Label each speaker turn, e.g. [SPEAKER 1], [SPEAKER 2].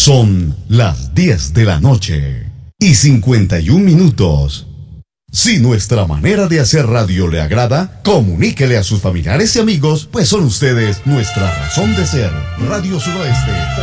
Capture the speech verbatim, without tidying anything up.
[SPEAKER 1] Son las diez de la noche y cincuenta y un minutos. Si nuestra manera de hacer radio le agrada, comuníquele a sus familiares y amigos, pues son ustedes nuestra razón de ser. Radio Suroeste.